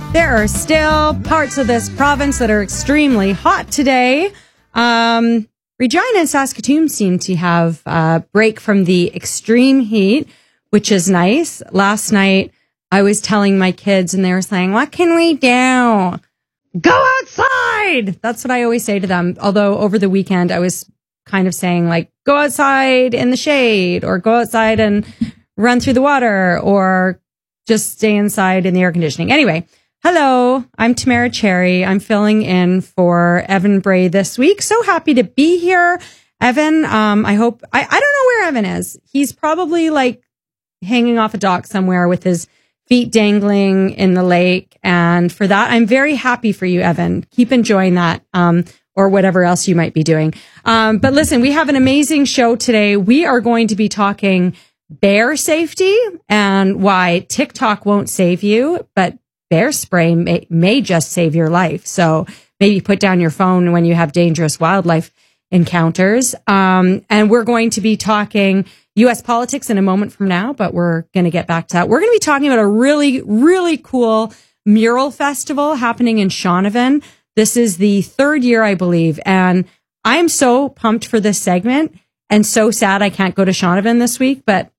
There are still parts of this province that are extremely hot today. Regina and Saskatoon seem to have a break from the extreme heat, which is nice. Last night, I was telling my kids and they were saying, what can we do? Go outside! That's what I always say to them. Although over the weekend, I was kind of saying like, go outside in the shade or go outside and run through the water or just stay inside in the air conditioning. Anyway, hello, I'm Tamara Cherry. I'm filling in for Evan Bray this week. So happy to be here. Evan, I don't know where Evan is. He's probably like hanging off a dock somewhere with his feet dangling in the lake. And for that, I'm very happy for you, Evan. Keep enjoying that, or whatever else you might be doing. But listen, we have an amazing show today. We are going to be talking bear safety and why TikTok won't save you, but bear spray may just save your life. So maybe put down your phone when you have dangerous wildlife encounters. And we're going to be talking U.S. politics in a moment from now, but we're going to get back to that. We're going to be talking about a really, really cool mural festival happening in Shaunavon. This is the third year, I believe. And I'm so pumped for this segment and so sad I can't go to Shaunavon this week, but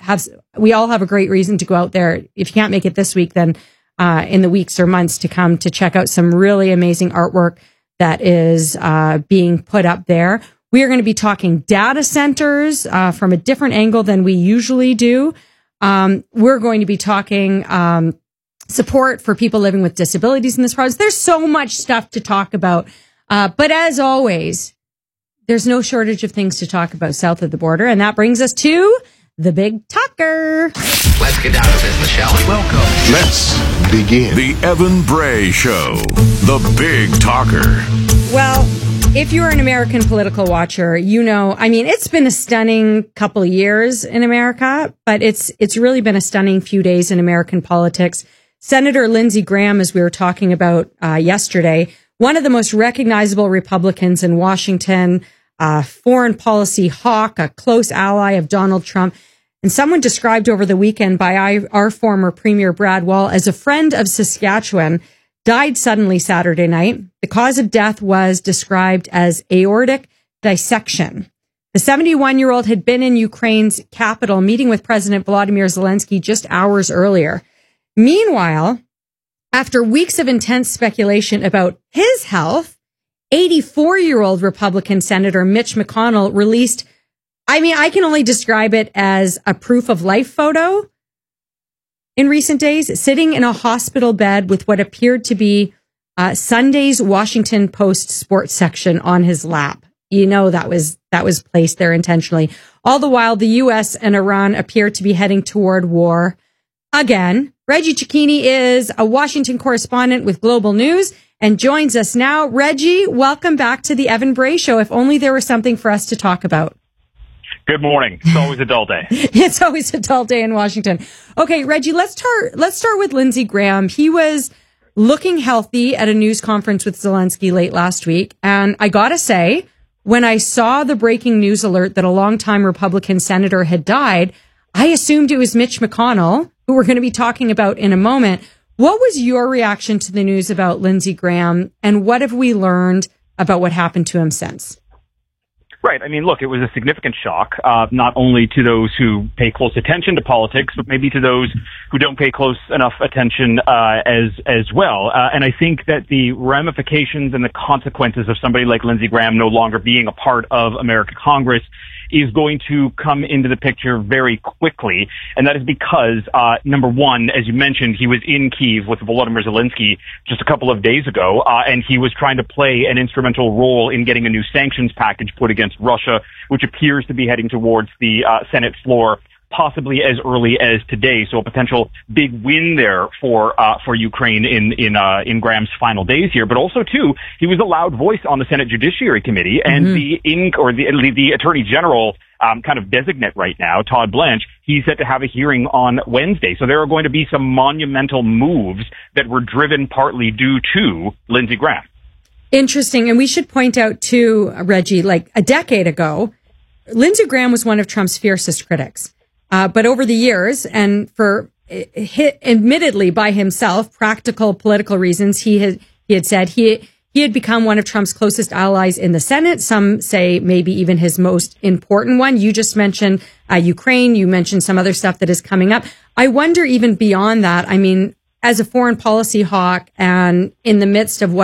we all have a great reason to go out there. If you can't make it this week, then in the weeks or months to come to check out some really amazing artwork that is being put up there. We are going to be talking data centers from a different angle than we usually do. We're going to be talking support for people living with disabilities in this province. There's so much stuff to talk about. But as always, there's no shortage of things to talk about south of the border. And that brings us to the Big Talker. Let's get down to business, shall we? Welcome. Let's begin. The Evan Bray Show. The Big Talker. Well, if you're an American political watcher, you know, I mean, it's been a stunning couple of years in America, but it's really been a stunning few days in American politics. Senator Lindsey Graham, as we were talking about yesterday, one of the most recognizable Republicans in Washington, foreign policy hawk, a close ally of Donald Trump, and someone described over the weekend by our former Premier Brad Wall as a friend of Saskatchewan, died suddenly Saturday night. The cause of death was described as aortic dissection. The 71-year-old had been in Ukraine's capital meeting with President Volodymyr Zelensky just hours earlier. Meanwhile, after weeks of intense speculation about his health, 84-year-old Republican Senator Mitch McConnell released, I can only describe it as a proof of life photo in recent days, sitting in a hospital bed with what appeared to be Sunday's Washington Post sports section on his lap. You know, that was placed there intentionally. All the while, the U.S. and Iran appear to be heading toward war again. Reggie Cecchini is a Washington correspondent with Global News and joins us now. Reggie, welcome back to the Evan Bray Show. If only there was something for us to talk about. Good morning. It's always a dull day. It's always a dull day in Washington. Okay, Reggie, let's start with Lindsey Graham. He was looking healthy at a news conference with Zelensky late last week. And I got to say, when I saw the breaking news alert that a longtime Republican senator had died, I assumed it was Mitch McConnell, who we're going to be talking about in a moment. What was your reaction to the news about Lindsey Graham, and what have we learned about what happened to him since? Right. I mean, look, it was a significant shock, not only to those who pay close attention to politics, but maybe to those who don't pay close enough attention as well. And I think that the ramifications and the consequences of somebody like Lindsey Graham no longer being a part of American Congress is going to come into the picture very quickly. And that is because, number one, as you mentioned, he was in Kyiv with Volodymyr Zelensky just a couple of days ago, and he was trying to play an instrumental role in getting a new sanctions package put against Russia, which appears to be heading towards the Senate floor possibly as early as today. So a potential big win there for Ukraine in Graham's final days here. But also too, he was a loud voice on the Senate Judiciary Committee, and the Attorney General kind of designate right now, Todd Blanche, he's set to have a hearing on Wednesday. So there are going to be some monumental moves that were driven partly due to Lindsey Graham. Interesting. And we should point out too, Reggie, like a decade ago, Lindsey Graham was one of Trump's fiercest critics. But over the years, and for admittedly by himself, practical political reasons, he had said he had become one of Trump's closest allies in the Senate. Some say maybe even his most important one. You just mentioned Ukraine. You mentioned some other stuff that is coming up. I wonder even beyond that, I mean, as a foreign policy hawk and in the midst of what